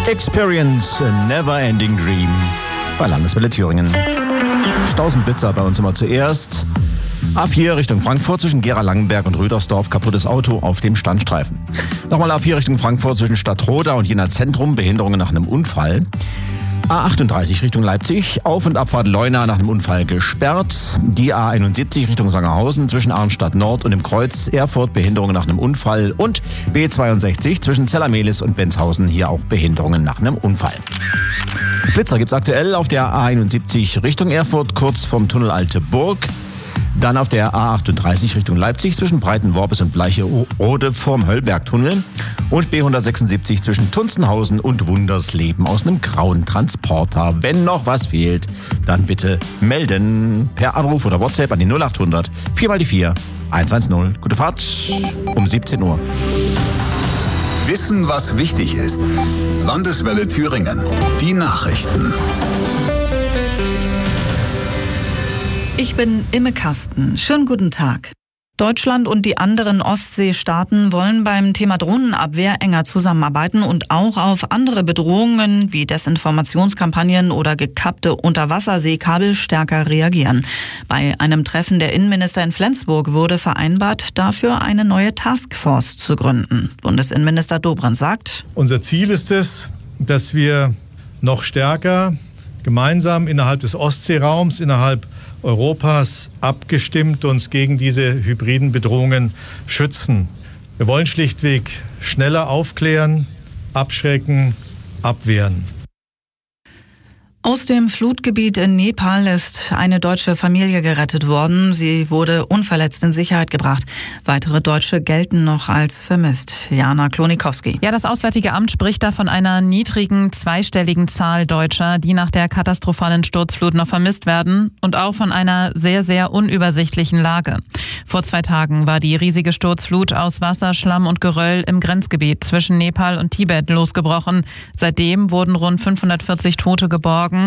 Experience a Never-Ending Dream bei Landeswelle Thüringen. Stausenblitzer bei uns immer zuerst. A4 Richtung Frankfurt zwischen Gera-Langenberg und Rödersdorf, kaputtes Auto auf dem Standstreifen. Nochmal A4 Richtung Frankfurt zwischen Stadtroda und Jena Zentrum, Behinderungen nach einem Unfall. A38 Richtung Leipzig, Auf- und Abfahrt Leuna nach einem Unfall gesperrt. Die A71 Richtung Sangerhausen zwischen Arnstadt Nord und dem Kreuz Erfurt, Behinderungen nach einem Unfall. Und B62 zwischen Zellermehlis und Benzhausen, hier auch Behinderungen nach einem Unfall. Blitzer gibt's aktuell auf der A71 Richtung Erfurt, kurz vom Tunnel Alte Burg. Dann auf der A38 Richtung Leipzig zwischen Breitenworbis und Bleicherode vorm Höllbergtunnel. Und B176 zwischen Tunzenhausen und Wundersleben aus einem grauen Transporter. Wenn noch was fehlt, dann bitte melden per Anruf oder WhatsApp an die 0800 4x4 110. Gute Fahrt um 17 Uhr. Wissen, was wichtig ist. Landeswelle Thüringen. Die Nachrichten. Ich bin Imme Kasten. Schönen guten Tag. Deutschland und die anderen Ostseestaaten wollen beim Thema Drohnenabwehr enger zusammenarbeiten und auch auf andere Bedrohungen wie Desinformationskampagnen oder gekappte Unterwasserseekabel stärker reagieren. Bei einem Treffen der Innenminister in Flensburg wurde vereinbart, dafür eine neue Taskforce zu gründen. Bundesinnenminister Dobrindt sagt: Unser Ziel ist es, dass wir noch stärker gemeinsam innerhalb des Ostseeraums, innerhalb Europas abgestimmt uns gegen diese hybriden Bedrohungen schützen. Wir wollen schlichtweg schneller aufklären, abschrecken, abwehren. Aus dem Flutgebiet in Nepal ist eine deutsche Familie gerettet worden. Sie wurde unverletzt in Sicherheit gebracht. Weitere Deutsche gelten noch als vermisst. Jana Klonikowski. Ja, das Auswärtige Amt spricht da von einer niedrigen, zweistelligen Zahl Deutscher, die nach der katastrophalen Sturzflut noch vermisst werden und auch von einer sehr, sehr unübersichtlichen Lage. Vor 2 Tagen war die riesige Sturzflut aus Wasser, Schlamm und Geröll im Grenzgebiet zwischen Nepal und Tibet losgebrochen. Seitdem wurden rund 540 Tote geborgen.